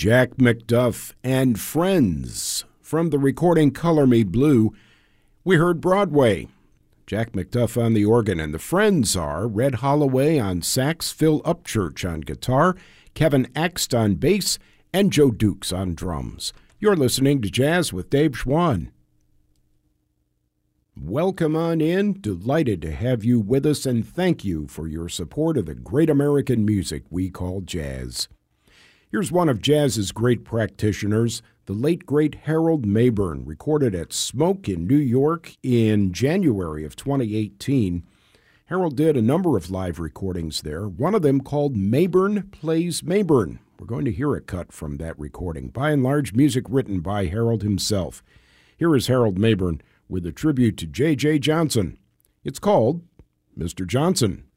Jack McDuff and Friends. From the recording Color Me Blue, we heard Broadway. Jack McDuff on the organ, and the Friends are Red Holloway on sax, Phil Upchurch on guitar, Kevin Axt on bass, and Joe Dukes on drums. You're listening to Jazz with Dave Schwann. Welcome on in. Delighted to have you with us, and thank you for your support of the great American music we call jazz. Here's one of jazz's great practitioners, the late, great Harold Mabern, recorded at Smoke in New York in January of 2018. Harold did a number of live recordings there, one of them called Mabern Plays Mabern. We're going to hear a cut from that recording, by and large music written by Harold himself. Here is Harold Mabern with a tribute to J.J. Johnson. It's called Mr. Johnson.